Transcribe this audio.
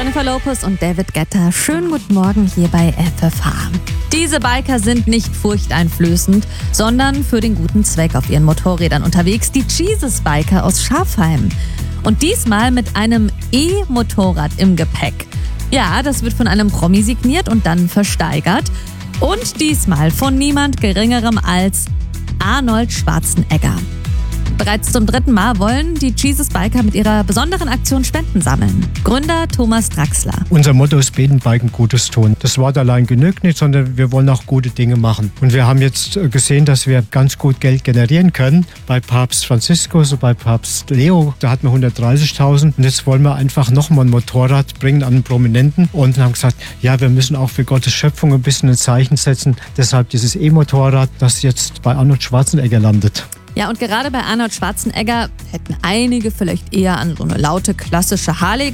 Jennifer Lopez und David Guetta. Schönen guten Morgen hier bei FFH. Diese Biker sind nicht furchteinflößend, sondern für den guten Zweck auf ihren Motorrädern unterwegs. Die Jesus Biker aus Schafheim. Und diesmal mit einem E-Motorrad im Gepäck. Ja, das wird von einem Promi signiert und dann versteigert. Und diesmal von niemand Geringerem als Arnold Schwarzenegger. Bereits zum 3. Mal wollen die Jesus Biker mit ihrer besonderen Aktion Spenden sammeln. Gründer Thomas Draxler. Unser Motto ist Beten, Biken, Gutes tun. Das Wort allein genügt nicht, sondern wir wollen auch gute Dinge machen. Und wir haben jetzt gesehen, dass wir ganz gut Geld generieren können. Bei Papst Franziskus und bei Papst Leo, da hatten wir 130.000. Und jetzt wollen wir einfach nochmal ein Motorrad bringen an einen Prominenten. Und haben gesagt, ja, wir müssen auch für Gottes Schöpfung ein bisschen ein Zeichen setzen. Deshalb dieses E-Motorrad, das jetzt bei Arnold Schwarzenegger landet. Ja, und gerade bei Arnold Schwarzenegger hätten einige vielleicht eher an so eine laute klassische Harley